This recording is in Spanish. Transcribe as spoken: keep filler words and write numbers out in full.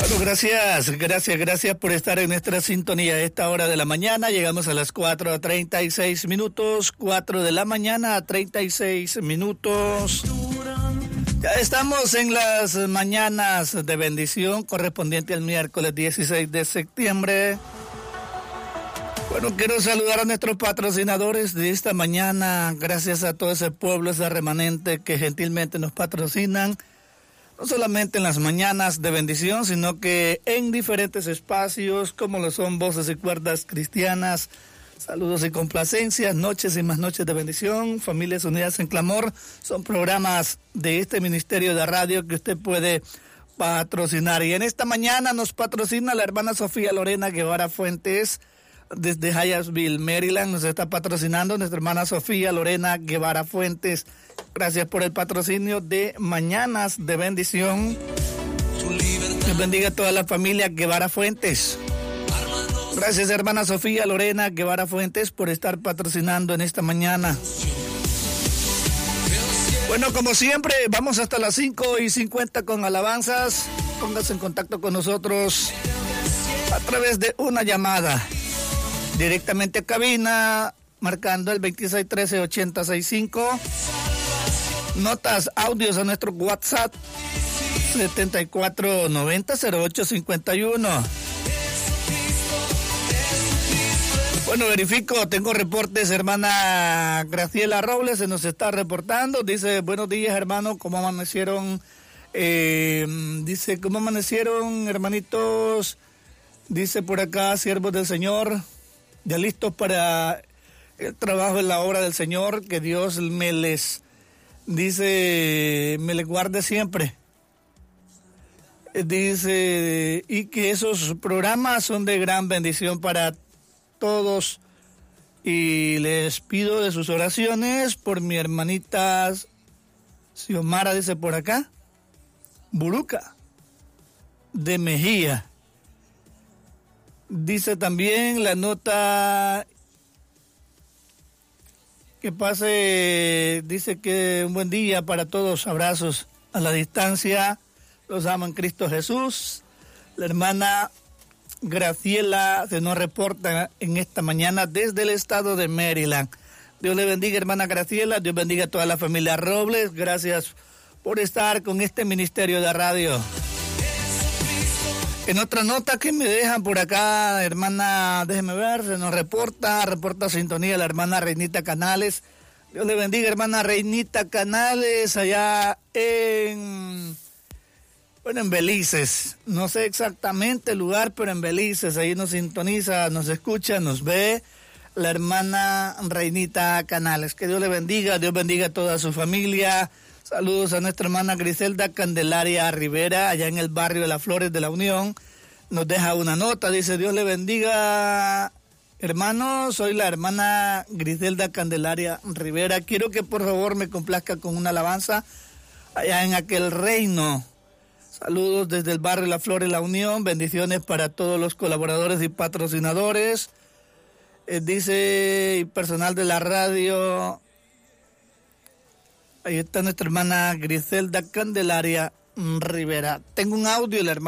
Bueno, gracias, gracias, gracias por estar en nuestra sintonía a esta hora de la mañana. Llegamos a las cuatro a treinta y seis minutos, cuatro de la mañana a treinta y seis minutos. Ya estamos en las mañanas de bendición correspondiente al miércoles dieciséis de septiembre. Bueno, quiero saludar a nuestros patrocinadores de esta mañana. Gracias a todo ese pueblo, ese remanente que gentilmente nos patrocinan. No solamente en las mañanas de bendición, sino que en diferentes espacios, como lo son Voces y Cuerdas Cristianas, Saludos y Complacencias, Noches y Más Noches de Bendición, Familias Unidas en Clamor, son programas de este ministerio de radio que usted puede patrocinar. Y en esta mañana nos patrocina la hermana Sofía Lorena Guevara Fuentes, desde Hyattsville, Maryland, nos está patrocinando nuestra hermana Sofía Lorena Guevara Fuentes. Gracias por el patrocinio de Mañanas de Bendición. Dios bendiga a toda la familia Guevara Fuentes. Gracias, hermana Sofía Lorena Guevara Fuentes, por estar patrocinando en esta mañana. Bueno, como siempre, vamos hasta las cinco y cincuenta con alabanzas. Póngase en contacto con nosotros a través de una llamada. Directamente a cabina, marcando el veintiséis trece ochenta sesenta y cinco. Notas, audios a nuestro WhatsApp setenta y cuatro noventa cero ocho cincuenta y uno. Bueno, verifico, tengo reportes, hermana Graciela Robles se nos está reportando, dice, buenos días, hermano, ¿cómo amanecieron? Eh, dice, ¿cómo amanecieron, hermanitos? Dice por acá, siervos del Señor, ya listos para el trabajo en la obra del Señor, que Dios me les, dice, me les guarde siempre. Dice, y que esos programas son de gran bendición para todos, y les pido de sus oraciones por mi hermanita Xiomara, dice por acá, Buruca, de Mejía. Dice también la nota que pase, dice que un buen día para todos, abrazos a la distancia, los amo en Cristo Jesús. La hermana Graciela se nos reporta en esta mañana desde el estado de Maryland. Dios le bendiga, hermana Graciela, Dios bendiga a toda la familia Robles, gracias por estar con este ministerio de radio. En otra nota que me dejan por acá, hermana, déjeme ver, se nos reporta, reporta sintonía la hermana Reinita Canales. Dios le bendiga, hermana Reinita Canales, allá en, bueno, en Belices. No sé exactamente el lugar, pero en Belices, ahí nos sintoniza, nos escucha, nos ve la hermana Reinita Canales. Que Dios le bendiga, Dios bendiga a toda su familia. Saludos a nuestra hermana Griselda Candelaria Rivera, allá en el barrio de Las Flores de la Unión. Nos deja una nota, dice, Dios le bendiga, hermano, soy la hermana Griselda Candelaria Rivera. Quiero que por favor me complazca con una alabanza allá en aquel reino. Saludos desde el barrio de Las Flores de la Unión, bendiciones para todos los colaboradores y patrocinadores. Eh, dice, y personal de la radio. Ahí está nuestra hermana Griselda Candelaria Rivera. Tengo un audio de la hermana